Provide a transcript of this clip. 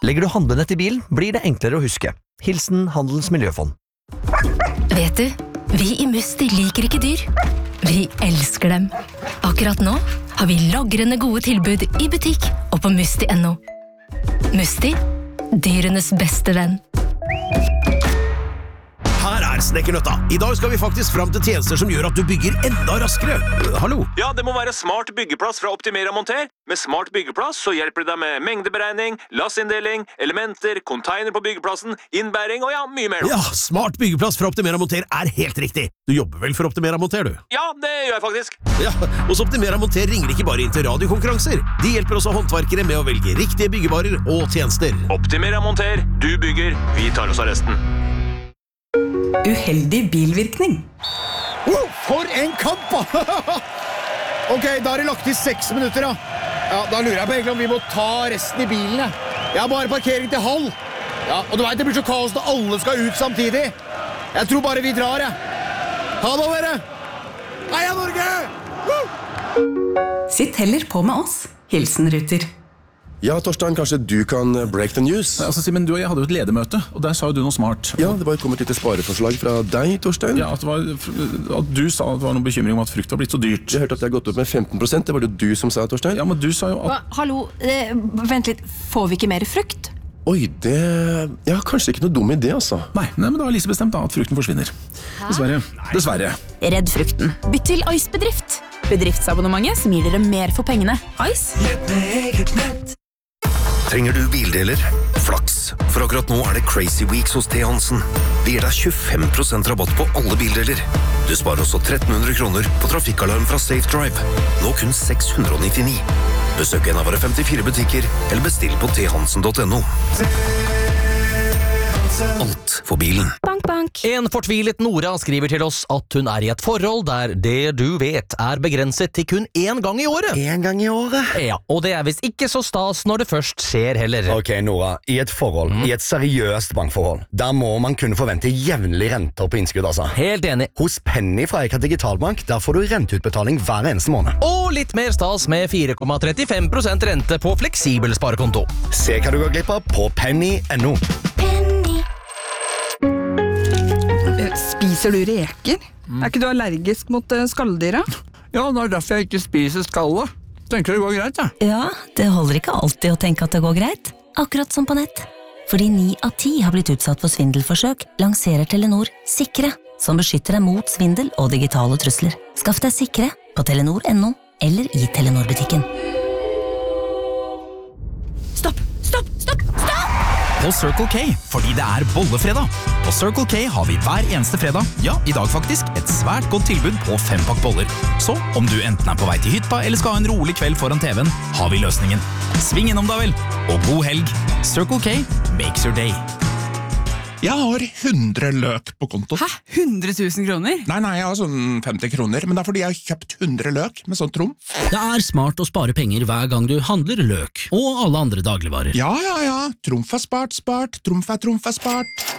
Legger du handlenett i bilen, blir det enklere å huske. Hilsen Handelens Miljøfond. Vet du, vi i Musti liker ikke dyr. Vi elsker dem. Akkurat nå har vi lagrende gode tilbud i butikk og på musti.no. Musti, dyrenes beste venn. Her Snekkernøtta. I dag skal vi faktisk fram til tjenester som gjør at du bygger enda raskere. Hallo? Ja, det må være smart byggeplass fra Optimera Monter. Med smart byggeplass så hjelper det deg med mengdeberegning, lassinndeling, elementer, container på byggeplassen, innbæring og ja, mye mer. Ja, smart byggeplass fra Optimera Monter er helt riktig. Du jobber vel for Optimera Monter, du? Ja, det gjør jeg faktisk. Ja, hos Optimera Monter ringer ikke bare inn til radiokonkurranser. De hjelper også håndverkere med å velge riktige byggevarer og tjenester. Optimera Monter. Du bygger, vi tar oss av resten. Uheldig bilvirkning. For en kamp! Ok, da har det lagt i 6 minutter da. Ja, da lurer jeg på egentlig om vi må ta resten i bilen. Jeg har bare parkering til halv. Ja, og du vet det blir så kaos når alle skal ut samtidig. Jeg tror bare vi drar, jeg. Ha det, dere! Heia Norge! Sitt heller på med oss. Hilsen Ruter. Ja, Torstein, kanskje du kan break the news? Altså, Simen, du og jeg hadde jo et ledermøte, og der sa jo du noe smart. Ja, det var kommet et lite spareforslag fra deg, Torstein. Ja, at du sa at det var noen bekymring om at frukt var blitt så dyrt. Jeg hørte at det har gått opp med 15%, det var det du som sa, Torstein. Ja, men du sa jo at... Hallo, vent litt, får vi ikke mer frukt? Oi, det... Ja, kanskje ikke noe dum idé, altså. Nei, men da har Lise bestemt da, at frukten forsvinner. Dessverre. Redd frukten. Bytt til Ice-bedrift. Bedriftsabonnementet som gir dere mer for pengene. Ice? Trenger du bildeler? Flaks, for akkurat nå er det Crazy Weeks hos T. Hansen. Vi gir deg 25% rabatt på alle bildeler. Du sparer også 1300 kroner på trafikkalarm fra Safe Drive. Nå kun 699. Besøk en av våre 54 butikker, eller bestill på thansen.no. Alt for bilen. Bank, bank. En fortvilet Nora skriver til oss at hun er i et forhold der det du vet er begrenset til kun én gang i året. En gang i året? Ja, og det er visst ikke så stas når det først skjer heller. Ok, Nora, i et forhold, i et seriøst bankforhold, der må man kunne forvente jevnlig renter på innskudd, altså. Helt enig. Hos Penny fra Eika Digitalbank, der får du renteutbetaling hver eneste måned. Og litt mer stas med 4,35% rente på fleksibel sparekonto. Se hva du går glipp av på penny.no. Spiser du reker? Er ikke du allergisk mot skalldyra? Ja, det er derfor jeg ikke spiser skallet. Tenker det går greit, ja. Ja, det holder ikke alltid å tenke at det går greit. Akkurat som på nett. Fordi 9 av 10 har blitt utsatt for svindelforsøk, lanserer Telenor Sikre, som beskytter deg mot svindel og digitale trusler. Skaff deg Sikre på telenor.no eller i Telenor-butikken. Stopp! På Circle K, fordi det er bollefredag. På Circle K har vi hver eneste fredag, ja, i dag faktisk, et svært godt tilbud på 5-pakk boller. Så, om du enten er på vei til hytta eller skal ha en rolig kveld foran TV-en, har vi løsningen. Sving innom da vel, og god helg. Circle K makes your day. Jeg har 100 løk på konto. Hæ? 100 000 kroner? Nei, jeg har sånn 50 kroner, men det er fordi jeg har kjøpt 100 løk med sånn trumf. Det er smart å spare penger hver gang du handler løk, og alle andre dagligvarer. Ja. Trumf er spart, trumf er spart.